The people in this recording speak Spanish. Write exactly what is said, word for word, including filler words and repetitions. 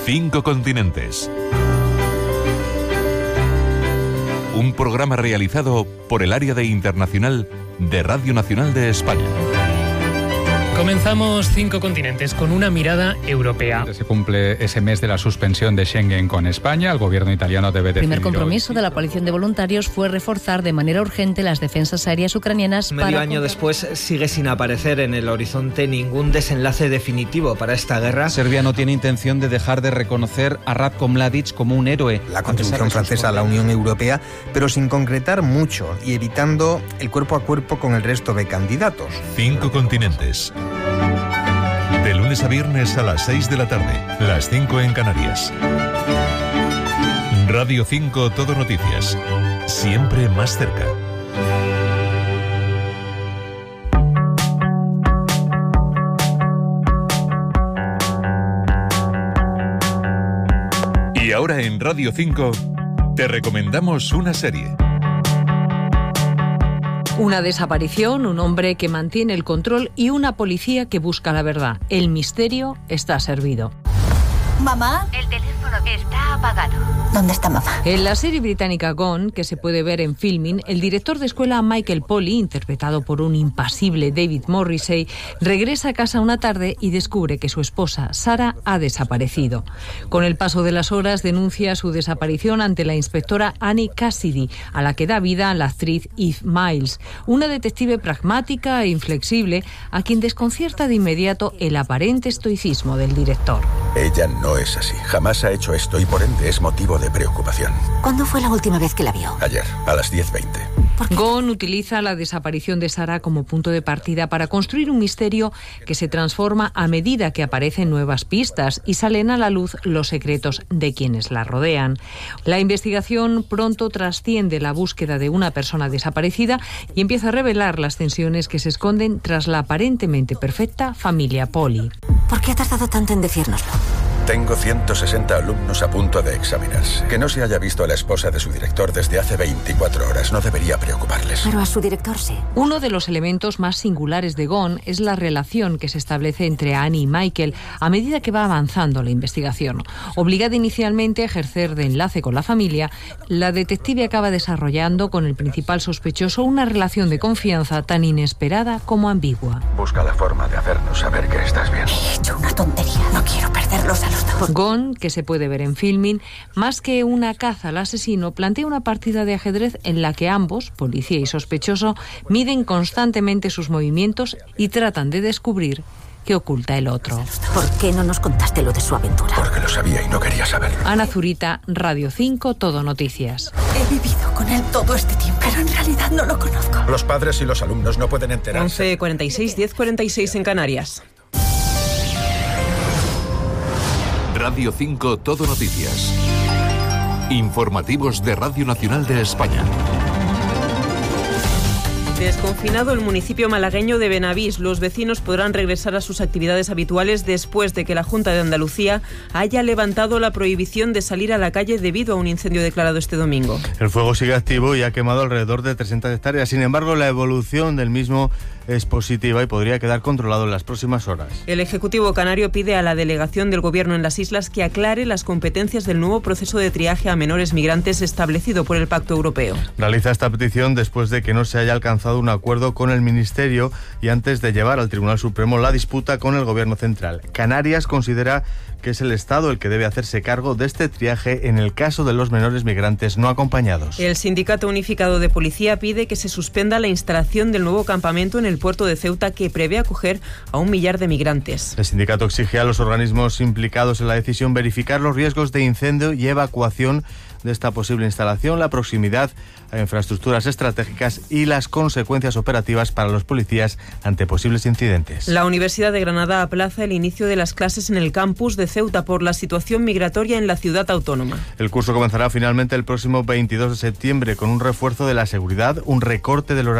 Cinco continentes. Un programa realizado por el área de internacional de Radio Nacional de España. Comenzamos Cinco Continentes con una mirada europea. Se cumple ese mes de la suspensión de Schengen con España. El gobierno italiano debe decidir. El primer compromiso hoy. de la coalición de voluntarios fue reforzar de manera urgente las defensas aéreas ucranianas. Medio para año después sigue sin aparecer en el horizonte ningún desenlace definitivo para esta guerra. Serbia no tiene intención de dejar de reconocer a Ratko Mladic como un héroe. La contribución francesa a la Unión Europea, pero sin concretar mucho y evitando el cuerpo a cuerpo con el resto de candidatos. Cinco continentes. De lunes a viernes a las seis de la tarde, las cinco en Canarias. Radio cinco Todo Noticias. Siempre más cerca. Y ahora en Radio cinco te recomendamos una serie. Una desaparición, un hombre que mantiene el control y una policía que busca la verdad. El misterio está servido. ¿Mamá? El teléfono está apagado. ¿Dónde está mamá? En la serie británica Gone, que se puede ver en Filmin, el director de escuela Michael Polly, interpretado por un impasible David Morrissey, regresa a casa una tarde y descubre que su esposa, Sarah, ha desaparecido. Con el paso de las horas denuncia su desaparición ante la inspectora Annie Cassidy, a la que da vida la actriz Eve Miles, una detective pragmática e inflexible a quien desconcierta de inmediato el aparente estoicismo del director. Ella no es así. Jamás ha hecho esto y por ende es motivo de preocupación. ¿Cuándo fue la última vez que la vio? Ayer, a las diez veinte. Gone utiliza la desaparición de Sarah como punto de partida para construir un misterio que se transforma a medida que aparecen nuevas pistas y salen a la luz los secretos de quienes la rodean. La investigación pronto trasciende la búsqueda de una persona desaparecida y empieza a revelar las tensiones que se esconden tras la aparentemente perfecta familia Polly. ¿Por qué ha tardado tanto en decírnoslo? Tengo ciento sesenta alumnos a punto de examinarse. Que no se haya visto a la esposa de su director desde hace veinticuatro horas no debería preocuparles. Pero a su director sí. Uno de los elementos más singulares de Gone es la relación que se establece entre Annie y Michael a medida que va avanzando la investigación. Obligada inicialmente a ejercer de enlace con la familia, la detective acaba desarrollando con el principal sospechoso una relación de confianza tan inesperada como ambigua. Busca la forma de hacernos saber que estás bien. He hecho una tontería. No quiero perderlos a los dos. Gone, que se puede ver en Filmin, más que una caza al asesino, plantea una partida de ajedrez en la que ambos, policía y sospechoso, miden constantemente sus movimientos y tratan de descubrir qué oculta el otro. ¿Por qué no nos contaste lo de su aventura? Porque lo sabía y no quería saberlo. Ana Zurita, Radio cinco, Todo Noticias. He vivido con él todo este tiempo, pero en realidad no lo conozco. Los padres y los alumnos no pueden enterarse. once cuarenta y seis, diez cuarenta y seis en Canarias. Radio cinco Todo Noticias. Informativos de Radio Nacional de España. Desconfinado el municipio malagueño de Benavís, los vecinos podrán regresar a sus actividades habituales después de que la Junta de Andalucía haya levantado la prohibición de salir a la calle debido a un incendio declarado este domingo. El fuego sigue activo y ha quemado alrededor de trescientas hectáreas. Sin embargo, la evolución del mismo es positiva y podría quedar controlado en las próximas horas. El Ejecutivo canario pide a la delegación del Gobierno en las islas que aclare las competencias del nuevo proceso de triaje a menores migrantes establecido por el Pacto Europeo. Realiza esta petición después de que no se haya alcanzado un acuerdo con el Ministerio y antes de llevar al Tribunal Supremo la disputa con el Gobierno central. Canarias considera que es el Estado el que debe hacerse cargo de este triaje en el caso de los menores migrantes no acompañados. El Sindicato Unificado de Policía pide que se suspenda la instalación del nuevo campamento en el puerto de Ceuta que prevé acoger a un millar de migrantes. El sindicato exige a los organismos implicados en la decisión verificar los riesgos de incendio y evacuación de esta posible instalación, la proximidad a infraestructuras estratégicas y las consecuencias operativas para los policías ante posibles incidentes. La Universidad de Granada aplaza el inicio de las clases en el campus de Ceuta por la situación migratoria en la ciudad autónoma. El curso comenzará finalmente el próximo veintidós de septiembre con un refuerzo de la seguridad, un recorte del horario